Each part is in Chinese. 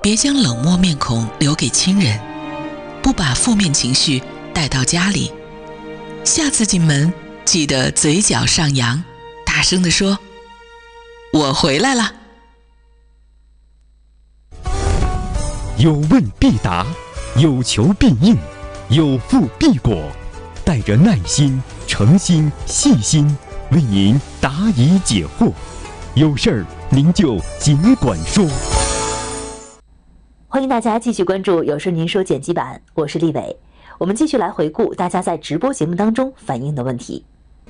别将冷漠面孔留给亲人，不把负面情绪带到家里。下次进门记得嘴角上扬，大声地说：“我回来了。” 有问必答，有求必应，有付必果，带着耐心、诚心、细心，为您答疑解惑。有事儿您就尽管说。 欢迎大家继续关注有事您说剪辑版，我是丽伟。我们继续来回顾大家在直播节目当中反映的问题。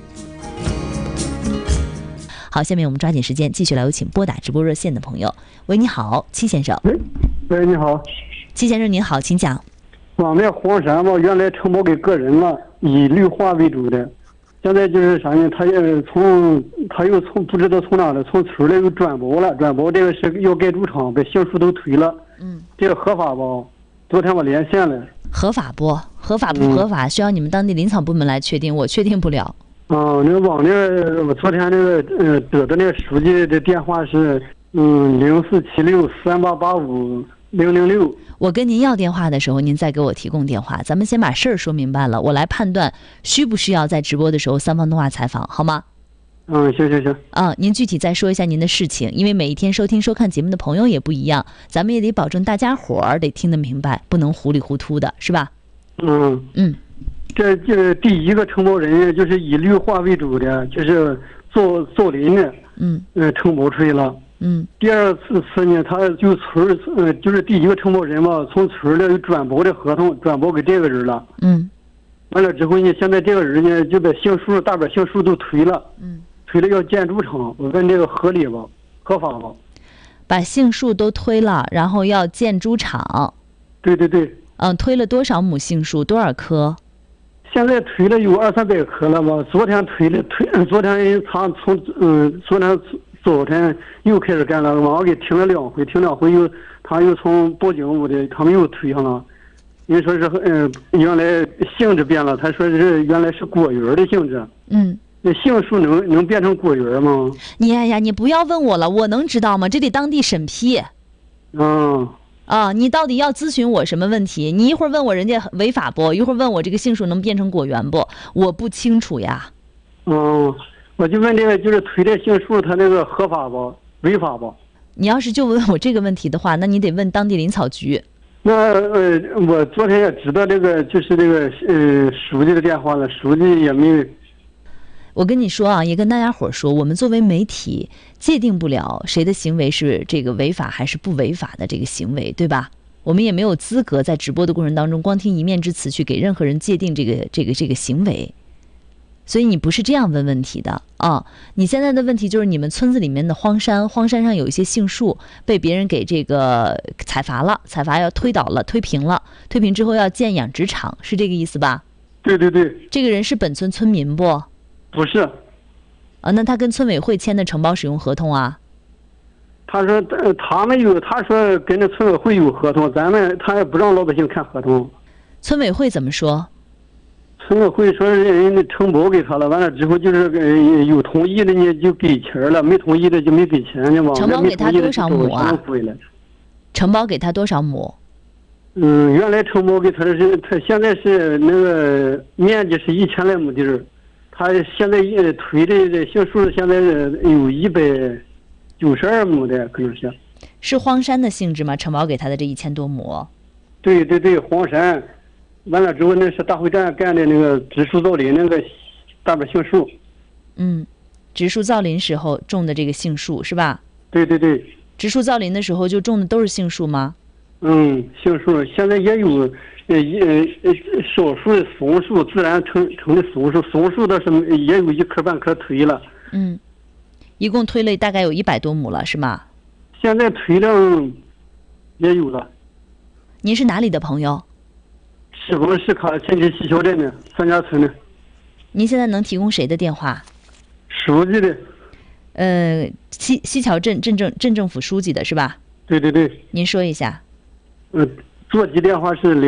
好，下面我们抓紧时间继续来有请拨打直播热线的朋友。喂，你好，戚先生。 喂，你好， 戚先生您好，请讲。 我们黄山吧，原来承包给个人了，以绿化为主的。现在就是啥呢？他又从不知道从哪的，从村里又转包了，转包这个是要盖猪场，把杏树都推了。这个合法不？昨天我连线了。 合法不？合法不合法？需要你们当地林草部门来确定，我确定不了。 那个网那我昨天那个得的那个书记的电话是047638850006。 我跟您要电话的时候，您再给我提供电话，咱们先把事儿说明白了，我来判断需不需要在直播的时候3方通话采访，好吗？ 行。 您具体再说一下您的事情，因为每一天收听收看节目的朋友也不一样，咱们也得保证大家伙儿得听得明白，不能糊里糊涂的，是吧？ 这第一个承包人就是以绿化为主的，就是造林的，承包出去了。第二次呢，他就就是第一个承包人嘛，从村里有转包的合同，转包给这个人了。完了之后呢，现在这个人呢就把大把杏树都推了，推了要建猪场。我问这个合理吧，合法吧？ 把杏树都推了，然后要建猪场。 对。 推了多少亩杏树？多少棵？ 现在推了有200-300棵了吧？昨天昨天他昨天早晨又开始干了，我给停了2回，他又从报警屋的，他们又推上了。人说是原来性质变了，他说是原来是果园的性质。那杏树能变成果园吗？ 你不要问我了，我能知道吗？这得当地审批。你到底要咨询我什么问题？你一会儿问我人家违法不，一会儿问我这个杏树能变成果园不，我不清楚呀。 我就问这个，就是推这杏树，它那个合法不？违法不？ 你要是就问我这个问题的话，那你得问当地林草局。 那我昨天也知道这个，就是这个书记的电话了，书记也没。 我跟你说啊，也跟大家伙说，我们作为媒体界定不了谁的行为是这个违法还是不违法的这个行为，对吧？我们也没有资格在直播的过程当中光听一面之词去给任何人界定这个行为。所以你不是这样问问题的啊！你现在的问题就是你们村子里面的荒山上有一些杏树被别人给这个采伐要推倒了，推平了，推平之后要建养殖场，是这个意思吧？ 对。 这个人是本村村民不？ 不是。 那他跟村委会签的承包使用合同啊？ 他说他说跟着村委会有合同，他也不让老百姓看合同。 村委会怎么说？ 村委会说人家承包给他了，完了之后就是有同意的呢就给钱了，没同意的就没给钱呢。 承包给他多少亩啊？承包给他多少亩？ 原来承包给他他现在是那个面积是1000来亩地儿，他现在推的杏树现在有192亩的，可能是荒山的性质吗？承包给他的这1000多亩？ 对，荒山。完了之后，那是大会站干的那个植树造林那个大把杏树。 植树造林时候种的这个杏树是吧？ 对。 植树造林的时候就种的都是杏树吗？ 杏树现在也有少数的松树，自然成的松树倒是也有1棵半棵推了。 一共推了大概有100多亩了是吗？ 现在推量也有了。 您是哪里的朋友？ 石峰市卡前旗西桥镇的3家村的。 您现在能提供谁的电话？ 书记的。 西桥镇镇政府书记的是吧？ 对。 您说一下。 座机电话是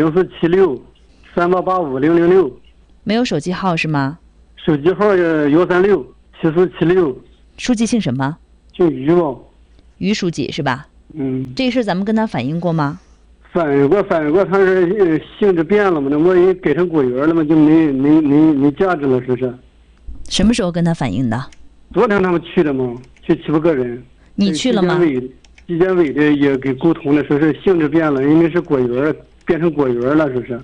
047638850006。 没有手机号是吗？ 手机号1367476。 书记姓什么？ 姓于吧。 于书记是吧？ 这个事咱们跟他反映过吗？ 反映过，他是性质变了嘛，那我也给成果园了嘛，就没价值了，是不是？ 什么时候跟他反映的？ 昨天他们去的嘛，去7、8个人。 你去了吗？ 纪检委的也给沟通了，说是性质变了，因为是果园变成果园了，是不是？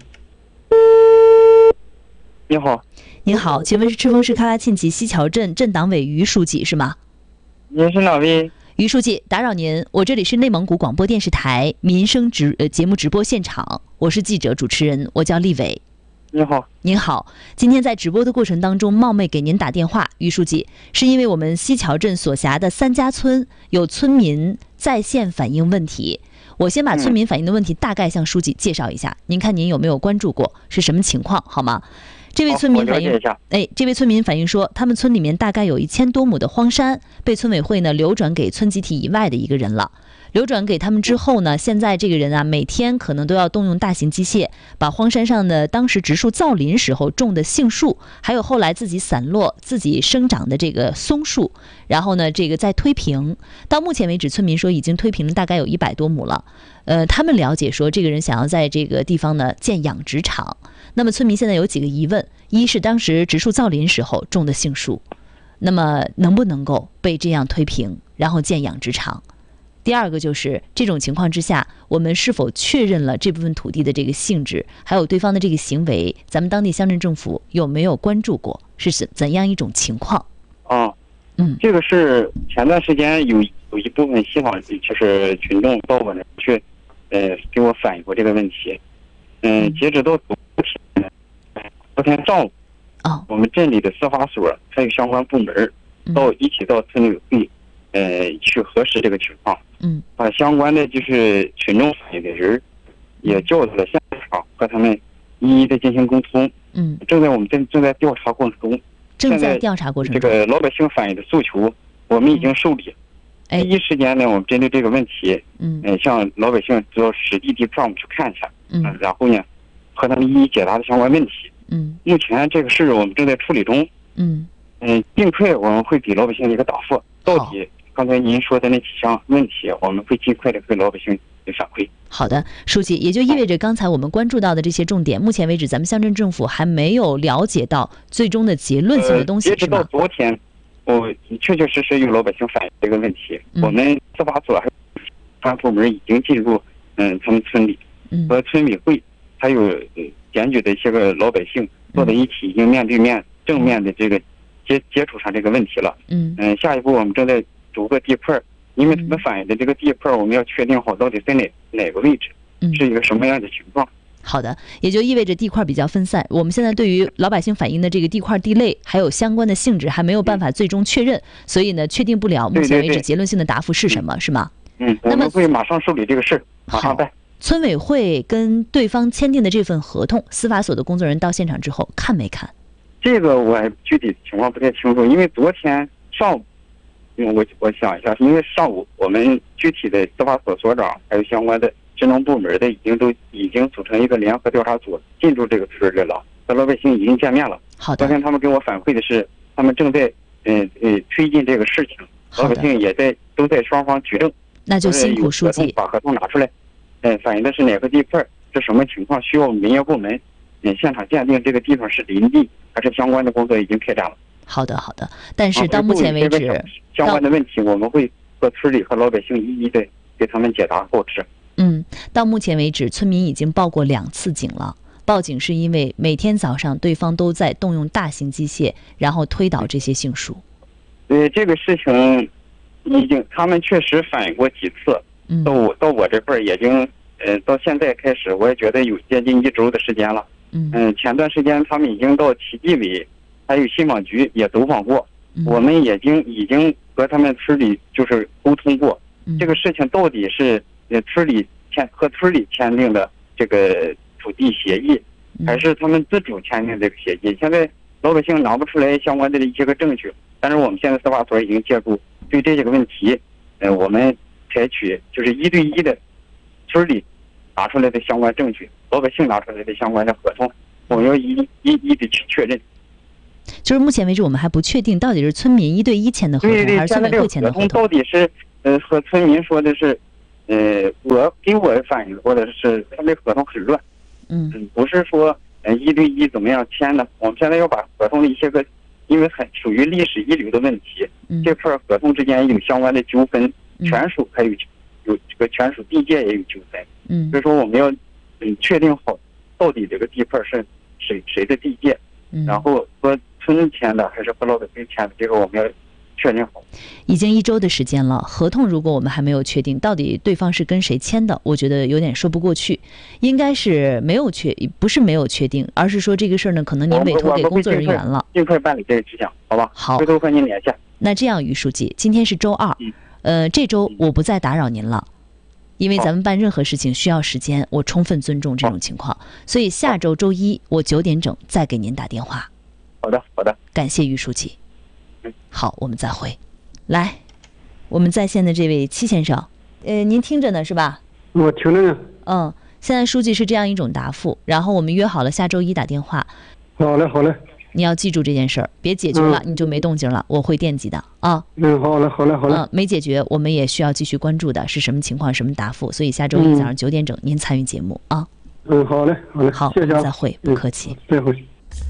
你好， 你好，请问是赤峰市喀拉沁旗西桥镇镇党委于书记是吗？ 您是哪位？ 于书记，打扰您，我这里是内蒙古广播电视台民生节目直播现场，我是记者主持人，我叫丽伟。 你好， 您好，今天在直播的过程当中冒昧给您打电话，于书记，是因为我们西桥镇所辖的3家村有村民在线反映问题。我先把村民反映的问题大概向书记介绍一下，您看您有没有关注过，是什么情况好吗？这位村民反映，这位村民反映说，他们村里面大概有1000多亩的荒山，被村委会呢流转给村集体以外的一个人了。流转给他们之后呢，现在这个人啊，每天可能都要动用大型机械，把荒山上的当时植树造林时候种的杏树，还有后来自己散落、自己生长的这个松树，然后呢，这个再推平。到目前为止，村民说已经推平了大概有100多亩了。他们了解说，这个人想要在这个地方呢建养殖场。那么村民现在有几个疑问：一是当时植树造林时候种的杏树，那么能不能够被这样推平，然后建养殖场？第二个就是这种情况之下，我们是否确认了这部分土地的这个性质，还有对方的这个行为，咱们当地乡镇政府有没有关注过？是怎样一种情况？ 这个是前段时间有一部分希望就是群众到我那去，给我反映过这个问题。截止到昨天上午，我们镇里的司法所还有相关部门一起到村委会，去核实这个情况。把相关的就是群众反映的人也叫到了现场，和他们一一的进行沟通。我们正在调查过程中。 正在调查过程中， 这个老百姓反映的诉求，我们已经受理。第一时间呢，我们针对这个问题，向老百姓到实地地方去看一下，然后呢，和他们一一解答的相关问题。目前这个事我们正在处理中。尽快我们会给老百姓一个答复。到底刚才您说的那几项问题，我们会尽快的给老百姓的反馈。 好的，书记，也就意味着刚才我们关注到的这些重点，目前为止咱们乡镇政府还没有了解到最终的结论性的东西， 截止到昨天，我确实有老百姓反映这个问题，我们司法所还有专部门已经进入他们村里和村委会还有检举的一些个老百姓坐在一起，已经面对面正面的这个接触上这个问题了。下一步我们正在逐个地块，因为他们反映的这个地块，我们要确定好到底在哪个位置，是一个什么样的情况。 好的，也就意味着地块比较分散。我们现在对于老百姓反映的这个地块地类还有相关的性质还没有办法最终确认，所以呢，确定不了目前为止结论性的答复是什么，是吗？ 我们会马上受理这个事，马上办。 村委会跟对方签订的这份合同，司法所的工作人员到现场之后看没看？ 这个我具体情况不太清楚，因为昨天上午，我想一下，因为上午我们具体的司法所所长还有相关的职能部门的已经组成一个联合调查组进驻这个村里了，和老百姓已经见面了。 好的。 昨天他们给我反馈的是，他们正在推进这个事情，老百姓也都在双方举证。 那就辛苦书记把合同拿出来，反映的是哪个地块，是什么情况，需要民业部门现场鉴定这个地方是林地还是相关的工作已经开展了。 好的，但是到目前为止， 相关的问题我们会和村里和老百姓一一的给他们解答后知。 到目前为止，村民已经报过2次警了。报警是因为每天早上对方都在动用大型机械，然后推倒这些杏树。 这个事情他们确实反映过几次，到我这块已经到现在开始，我也觉得有接近1周的时间了。前段时间他们已经到旗纪委还有信访局也走访过，我们已经和他们村里就是沟通过，这个事情到底是村里签订的这个土地协议，还是他们自主签订这个协议？现在老百姓拿不出来相关的一些个证据，但是我们现在司法所已经介入，对这些个问题，我们采取就是1对1的村里拿出来的相关证据，老百姓拿出来的相关的合同，我们要一的去确认。 就是目前为止，我们还不确定到底是村民1对1签的合同，还是村委会签的合同。 到底是和村民说的是， 我给我反映过的是他的合同很乱，不是说1对1怎么样签的，我们现在要把合同的一些个，因为很属于历史遗留的问题，这块合同之间有相关的纠纷，权属还有这个权属地界也有纠纷，所以说我们要确定好到底这个地块是谁的地界，然后和村签的还是和老百姓签的，这个我们要确定好。 已经1周的时间了，合同如果我们还没有确定到底对方是跟谁签的，我觉得有点说不过去，应该是不是没有确定，而是说这个事儿呢，可能您委托给工作人员了， 尽快办理这个事项，好吧？ 好， 回头和您联系。 那这样，于书记，今天是周2，这周我不再打扰您了，因为咱们办任何事情需要时间，我充分尊重这种情况，所以下周周1我9点整再给您打电话。 好的，好的， 感谢于书记。好，我们再会。来，我们在线的这位戚先生，您听着呢是吧？ 我听着呢。 现在书记是这样一种答复，然后我们约好了下周1打电话。 好嘞，好嘞。 你要记住这件事儿，别解决了你就没动静了，我会惦记的啊。 好嘞，好嘞，好嘞。 没解决，我们也需要继续关注的是什么情况，什么答复。所以下周1早上9点整，您参与节目啊。 好嘞，好嘞。 好， 谢谢啊。 再会，不客气。 再会。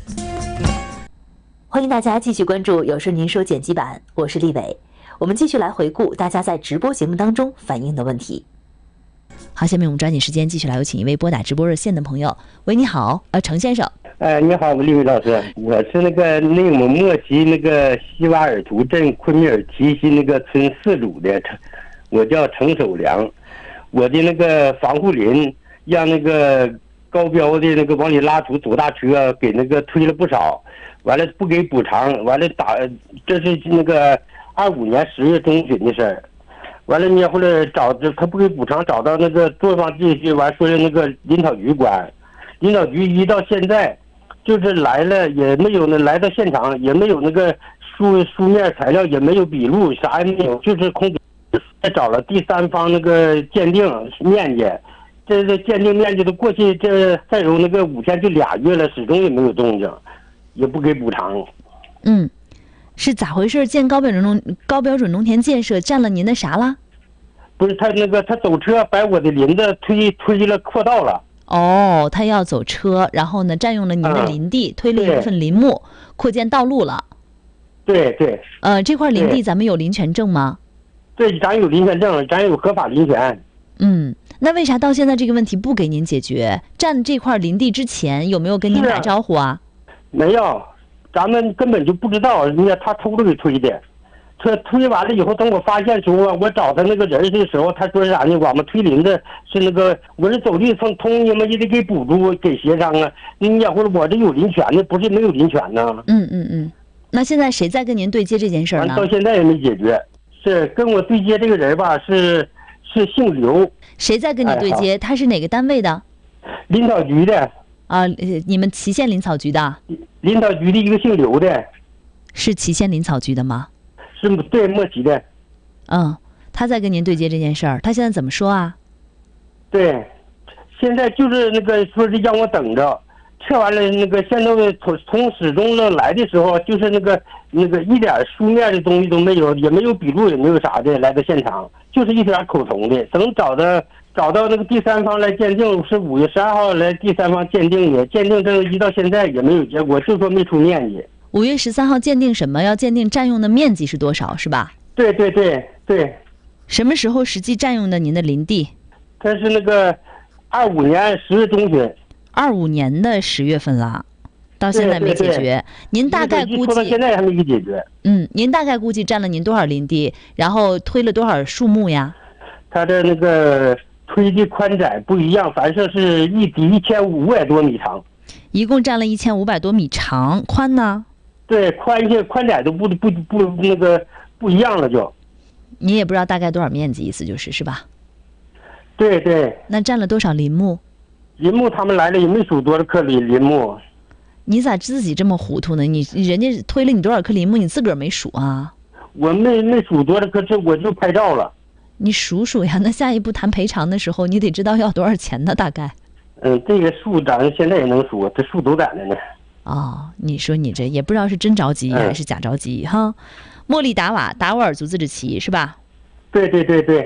欢迎大家继续关注有事您说剪辑版，我是丽伟。我们继续来回顾大家在直播节目当中反映的问题。好，下面我们抓紧时间继续来有请一位拨打直播热线的朋友。喂，你好，程先生。 你好，丽伟老师，我是那个内蒙莫旗那个西瓦尔图镇昆米尔提西那个村4组的，我叫程守良。我的那个防护林让那个高标的那个往里拉土左大车给那个推了不少，完了不给补偿，完了这是那个25年10月中旬的事儿。完了呢，后来他不给补偿，找到那个作坊地去，完说的那个林草局管，林草局一到现在就是来了也没有来到现场也没有那个书面材料，也没有笔录，啥也没有，就是空。再找了第三方那个鉴定面积，这个鉴定面积都过去再有那个5天就2月了，始终也没有动静，也不给补偿。 是咋回事？建高标准农田建设占了您的啥了？ 不是他走车把我的林子推了扩道了。 他要走车，然后呢占用了您的林地，推了一部分林木，扩建道路了。 对。 这块林地咱们有林权证吗？ 对，咱有林权证，咱有合法林权。 那为啥到现在这个问题不给您解决？占这块林地之前有没有跟您打招呼啊？ 没有，咱们根本就不知道，人家他偷着给推的。推完了以后，等我发现时候啊，我找他那个人的时候，他说啥呢？我们推林子是那个，我是走地通，你们也得给补助，给协商啊。你要或者我这有林权的，不是没有林权呢。 那现在谁在跟您对接这件事呢？ 到现在也没解决。是跟我对接这个人吧，是姓刘。 谁在跟你对接？他是哪个单位的？ 林草局的。 你们祁县林草局的？ 林草局的一个姓刘的。 是祁县林草局的吗？ 是，对，莫旗的。 他在跟您对接这件事儿，他现在怎么说啊？ 对，现在就是那个说是让我等着，测完了那个现在从始终来的时候，就是那个一点书面的东西都没有，也没有笔录，也没有啥的，来到现场就是一点口头的。等找到那个第三方来鉴定，是5月12号来第三方鉴定的，鉴定证一到现在也没有结果，就说没出面积。 5月13号鉴定什么？要鉴定占用的面积是多少，是吧？ 对。 什么时候实际占用的您的林地？ 他是那个25年10月中旬。 25年的10月份了，到现在没解决。 对， 您大概估计到现在还没给解决。 您大概估计占了您多少林地，然后推了多少树木呀？ 他的那个推的宽窄不一样，反正是一底1500多米长。 一共占了1500多米长，宽呢？ 对，宽窄都不那个不一样了就。 你也不知道大概多少面积，意思是吧？ 对。 那占了多少林木？ 林木他们来了也没数多少棵林木。 你咋自己这么糊涂呢？人家推了你多少棵林木，你自个儿没数啊？ 我没数多少棵，这我就拍照了。 你数呀，那下一步谈赔偿的时候，你得知道要多少钱呢？大概。 这个数咱现在也能数，这数都在那呢。 你说你这也不知道是真着急还是假着急哈。莫利达瓦尔族自治旗是吧？ 对。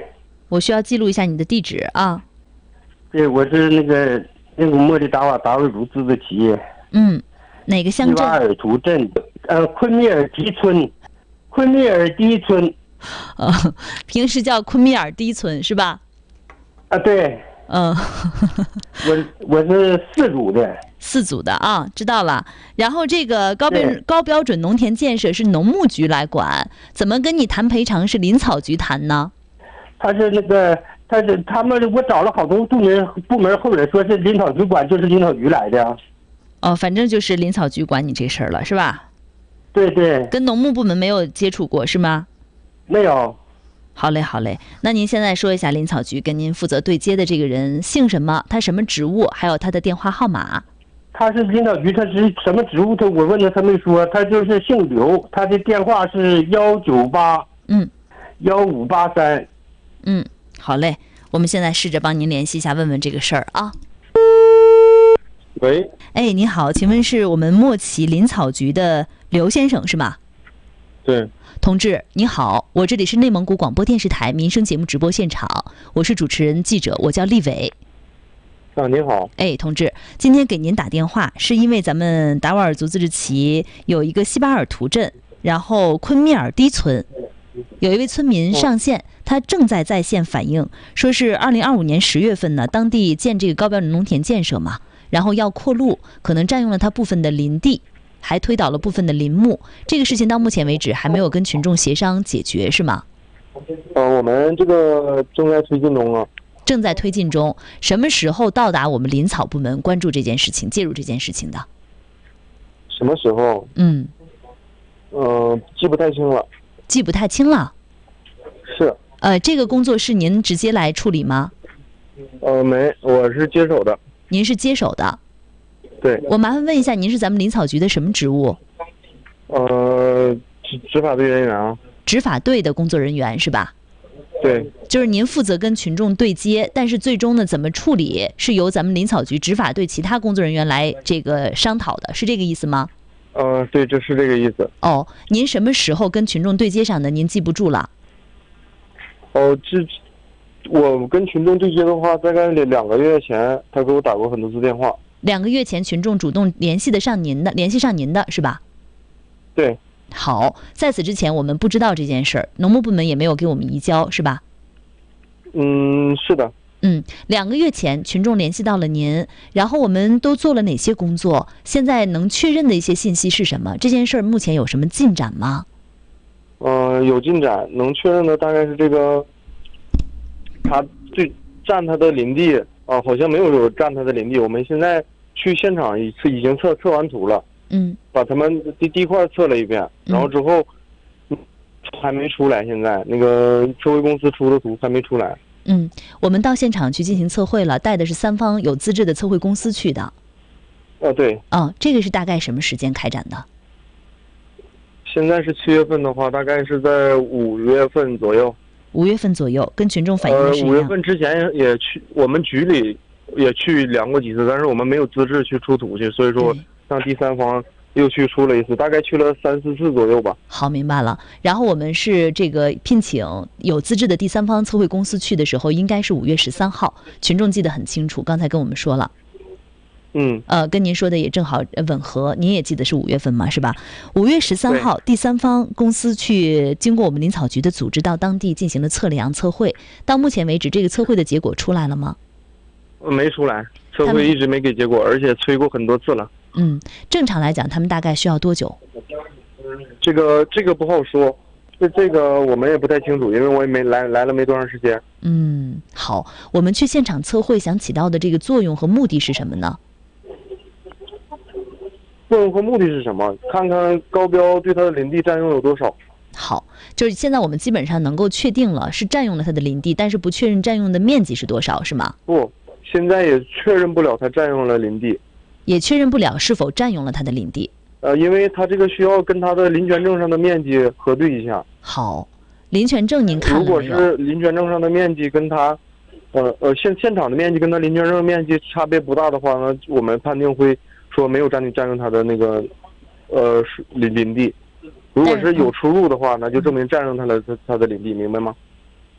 我需要记录一下你的地址啊。 对，我是那个茉莉达瓦达维族自治企业。 哪个乡镇？ 西瓦尔图镇，昆密尔迪村，昆密尔迪村。 平时叫昆密尔低村是吧？ 啊，对。我是4组的。 4组的啊，知道了。然后这个高标准农田建设是农牧局来管，怎么跟你谈赔偿是林草局谈呢？ 他们我找了好多部门，后来说是林草局管，就是林草局来的。 反正就是林草局管你这事儿了，是吧？ 对对。 跟农牧部门没有接触过是吗？ 没有。 好嘞，好嘞。那您现在说一下林草局跟您负责对接的这个人姓什么，他什么职务，还有他的电话号码。 他是林草局，他是什么职务？我问他没说。他就是姓刘，他的电话是1981583。 好嘞，我们现在试着帮您联系一下，问问这个事儿啊。 喂， 你好，请问是我们莫旗林草局的刘先生是吗？ 对。 同志你好，我这里是内蒙古广播电视台民生节目直播现场，我是主持人记者，我叫立伟。 你好。 同志，今天给您打电话是因为咱们达斡尔族自治旗有一个西巴尔图镇，然后昆密尔低村有一位村民上线，他正在线反映，说是2025年10月份呢，当地建这个高标准农田建设嘛，然后要扩路，可能占用了他部分的林地，还推倒了部分的林木。这个事情到目前为止还没有跟群众协商解决，是吗？ 我们这个正在推进中啊。 正在推进中，什么时候到达我们林草部门关注这件事情、介入这件事情的？ 什么时候？记不太清了。 记不太清了。 是。 这个工作是您直接来处理吗？ 没，我是接手的。 您是接手的。 对。 我麻烦问一下，您是咱们林草局的什么职务？ 执法队人员啊。 执法队的工作人员是吧？ 对。 就是您负责跟群众对接，但是最终呢怎么处理是由咱们林草局执法队其他工作人员来这个商讨的，是这个意思吗？ 对，这是这个意思。 您什么时候跟群众对接上的？您记不住了？ 我跟群众对接的话，大概2个月前，他给我打过很多次电话。 2个月前，群众主动联系上您的是吧？ 对。 好，在此之前我们不知道这件事儿，农牧部门也没有给我们移交，是吧？ 是的。 2个月前群众联系到了您，然后我们都做了哪些工作？现在能确认的一些信息是什么？这件事儿目前有什么进展吗？ 有进展，能确认的大概是这个，他占他的林地好像没有占他的林地。我们现在去现场已经测完图了。把他们地块测了一遍，然后之后还没出来。现在那个测绘公司出的图还没出来。 我们到现场去进行测绘了，带的是3方有资质的测绘公司去的。 对。 这个是大概什么时间开展的？ 现在是7月份的话，大概是在5月份左右。 5月份左右，跟群众反映的是一样。 5月份之前也去，我们局里也去量过几次，但是我们没有资质去出图去，所以说让第三方又去出了一次，大概去了3、4次左右吧。 好，明白了。然后我们是这个聘请有资质的第三方测绘公司去的时候，应该是5月13号，群众记得很清楚，刚才跟我们说了。跟您说的也正好吻合，您也记得是5月份嘛，是吧？5月13号，第三方公司去经过我们林草局的组织到当地进行了测量测绘。到目前为止，这个测绘的结果出来了吗？ 没出来，测绘一直没给结果，而且催过很多次了。 正常来讲，他们大概需要多久？ 这个不好说，这个我们也不太清楚，因为我也没来了没多长时间。 好，我们去现场测绘想起到的这个作用和目的是什么呢？ 作用和目的是什么？看看高标对他的林地占用有多少。 好，就是现在我们基本上能够确定了是占用了他的林地，但是不确认占用的面积是多少，是吗？ 不，现在也确认不了他占用了林地， 也确认不了是否占用了他的林地。 因为他这个需要跟他的林权证上的面积核对一下。 好，林权证您看了没有？ 如果是林权证上的面积跟他，现场的面积跟他林权证的面积差别不大的话呢，我们判定会说没有占用他的那个林地。如果是有出入的话，那就证明占用他的林地，明白吗？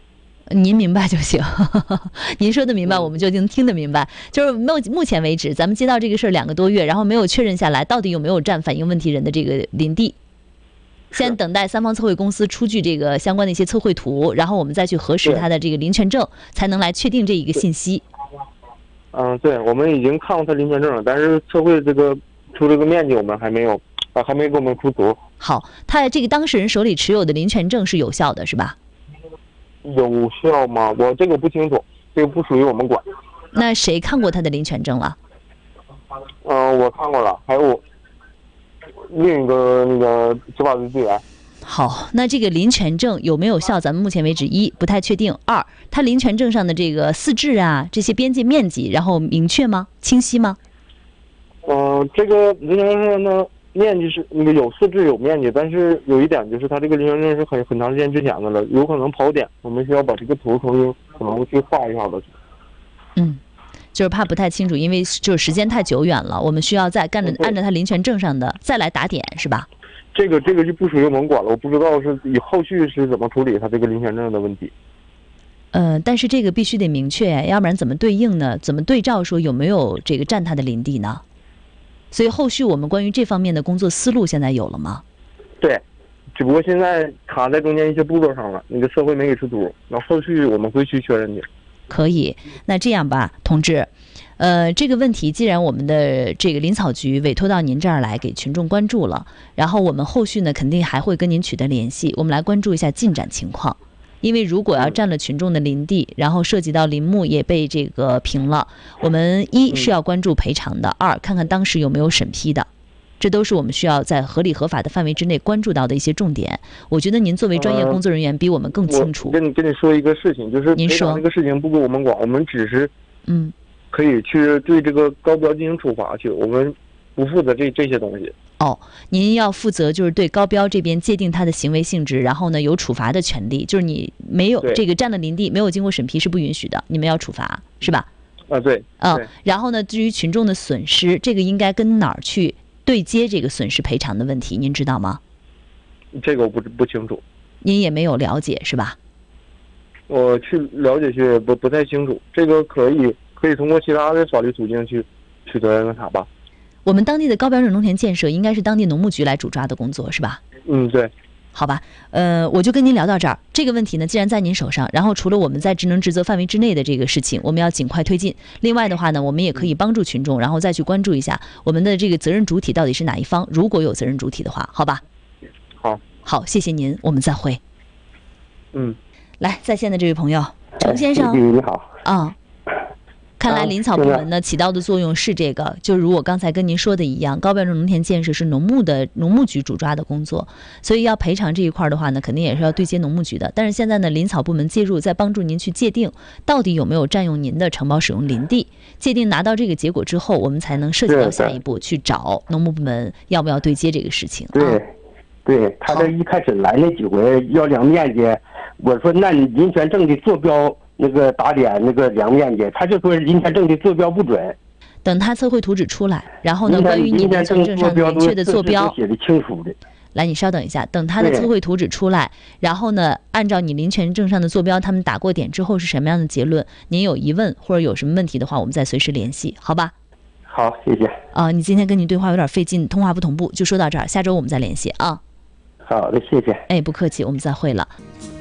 您明白就行，您说的明白，我们就能听得明白。就是目前为止，咱们接到这个事儿2个多月，然后没有确认下来到底有没有占反映问题人的这个林地。现在等待三方测绘公司出具这个相关的一些测绘图，然后我们再去核实他的这个林权证，才能来确定这一个信息。 对，我们已经看过他林权证了，但是测绘这个出这个面积我们还没给我们出图。 好，他这个当事人手里持有的林权证是有效的，是吧？ 有效吗？我这个不清楚，这个不属于我们管。 那谁看过他的林权证了？ 我看过了，还有另一个那个执法队队员。 好，那这个林权证有没有效？咱们目前为止1不太确定，2他林权证上的这个4至啊这些边界面积，然后明确吗？清晰吗？ 这个林权证呢面积是那个有4至有面积，但是有一点就是他这个林权证是很长时间之前的了，有可能跑点，我们需要把这个图重新可能去画一下的。 就是怕不太清楚，因为就是时间太久远了，我们需要再按照他林权证上的再来打点，是吧？ 这个就不属于我们管了，我不知道是以后续是怎么处理他这个林权证的问题。 但是这个必须得明确，要不然怎么对应呢？怎么对照说有没有这个占他的林地呢？所以后续我们关于这方面的工作思路现在有了吗？ 对，只不过现在卡在中间一些步骤上了，那个测绘没给出图，然后后续我们会去确认的。 可以，那这样吧，同志，这个问题既然我们的这个林草局委托到您这儿来给群众关注了，然后我们后续呢肯定还会跟您取得联系，我们来关注一下进展情况。因为如果要占了群众的林地，然后涉及到林木也被这个平了，我们1是要关注赔偿的，2看看当时有没有审批的，这都是我们需要在合理合法的范围之内关注到的一些重点。我觉得您作为专业工作人员比我们更清楚。 跟你说一个事情，就是您说这个事情不归我们管，我们只是可以去对这个高标进行处罚去，我们不负责这些东西。 您要负责就是对高标这边界定他的行为性质，然后呢有处罚的权利，就是你没有这个占了林地没有经过审批是不允许的，你们要处罚，是吧？ 对。 然后呢，至于群众的损失，这个应该跟哪儿去对接这个损失赔偿的问题，您知道吗？ 这个我不清楚。 您也没有了解是吧？ 我去了解去不太清楚，这个可以通过其他的法律途径去取得那啥吧。 我们当地的高标准农田建设应该是当地农牧局来主抓的工作，是吧？ 对。 好吧，我就跟您聊到这儿。这个问题呢，既然在您手上，然后除了我们在职能职责范围之内的这个事情，我们要尽快推进。另外的话呢，我们也可以帮助群众，然后再去关注一下我们的这个责任主体到底是哪一方，如果有责任主体的话，好吧？好，谢谢您，我们再会。来，在线的这位朋友，程先生， 你好。 看来林草部门呢起到的作用是这个，就如我刚才跟您说的一样，高标准农田建设是农牧局主抓的工作，所以要赔偿这一块的话呢，肯定也是要对接农牧局的。但是现在呢，林草部门介入，在帮助您去界定到底有没有占用您的承包使用林地。界定拿到这个结果之后，我们才能涉及到下一步去找农牧部门要不要对接这个事情。 对，他这一开始来那几回要量面积，我说那你林权证的坐标。那个打点那个量面积，他就说林权证的坐标不准。 等他测绘图纸出来，然后呢，关于你的林权证上明确的坐标写的清楚的。 来，你稍等一下，等他的测绘图纸出来，然后呢，按照你林权证上的坐标，他们打过点之后是什么样的结论？您有疑问或者有什么问题的话，我们再随时联系，好吧？ 好，谢谢。 你今天跟你对话有点费劲，通话不同步，就说到这儿，下周我们再联系啊。 好的，谢谢。 不客气，我们再会了。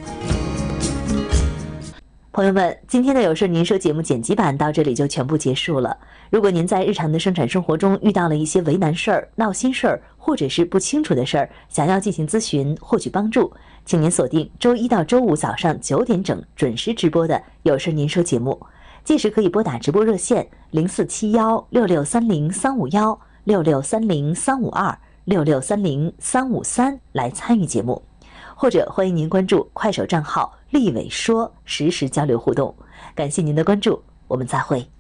朋友们，今天的有事您说节目剪辑版到这里就全部结束了。如果您在日常的生产生活中遇到了一些为难事儿、闹心事儿，或者是不清楚的事儿，想要进行咨询、获取帮助，请您锁定周一到周五早上9点整准时直播的有事您说节目。届时可以拨打直播热线047166303516、66303526、66303553来参与节目。或者欢迎您关注快手账号立伟说，实时交流互动。感谢您的关注，我们再会。